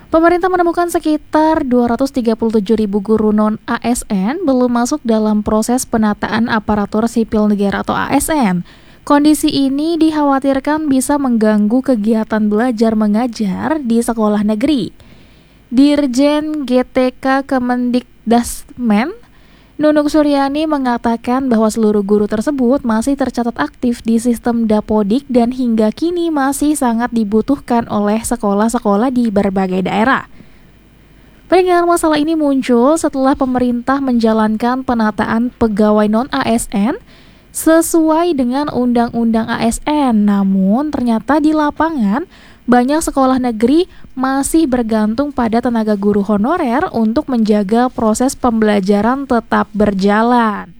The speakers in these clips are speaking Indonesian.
Pemerintah menemukan sekitar 237.000 guru non-ASN belum masuk dalam proses penataan aparatur sipil negara atau ASN. Kondisi ini dikhawatirkan bisa mengganggu kegiatan belajar mengajar di sekolah negeri. Dirjen GTK Kemendikdasmen Nunung Suryani mengatakan bahwa seluruh guru tersebut masih tercatat aktif di sistem Dapodik dan hingga kini masih sangat dibutuhkan oleh sekolah-sekolah di berbagai daerah. Peringatan masalah ini muncul setelah pemerintah menjalankan penataan pegawai non-ASN sesuai dengan Undang-Undang ASN. Namun ternyata di lapangan banyak sekolah negeri masih bergantung pada tenaga guru honorer untuk menjaga proses pembelajaran tetap berjalan.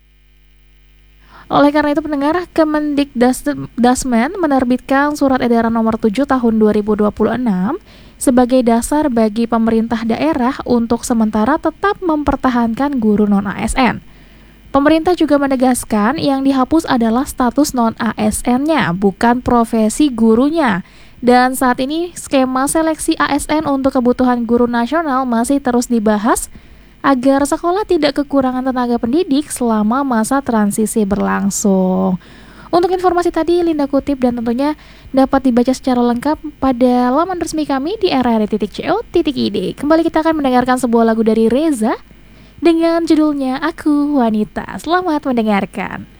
Oleh karena itu pendengar, Kemendikdasmen menerbitkan Surat Edaran Nomor 7 Tahun 2026 sebagai dasar bagi pemerintah daerah untuk sementara tetap mempertahankan guru non-ASN. Pemerintah juga menegaskan yang dihapus adalah status non-ASN-nya, bukan profesi gurunya. Dan saat ini skema seleksi ASN untuk kebutuhan guru nasional masih terus dibahas agar sekolah tidak kekurangan tenaga pendidik selama masa transisi berlangsung. Untuk informasi tadi Linda kutip dan tentunya dapat dibaca secara lengkap pada laman resmi kami di rri.co.id. Kembali kita akan mendengarkan sebuah lagu dari Reza dengan judulnya Aku Wanita. Selamat mendengarkan.